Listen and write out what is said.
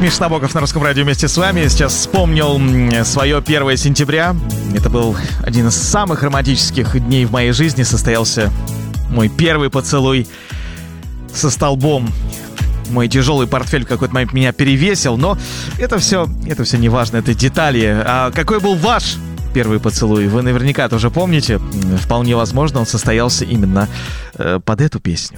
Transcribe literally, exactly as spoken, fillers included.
Миша Набоков на Русском радио вместе с вами. Сейчас вспомнил свое первое сентября. Это был один из самых романтических дней в моей жизни. Состоялся мой первый поцелуй со столбом. Мой тяжелый портфель в какой-то момент меня перевесил, но это все, это все не важно, это детали. А какой был ваш первый поцелуй? Вы наверняка тоже помните. Вполне возможно, он состоялся именно э, под эту песню.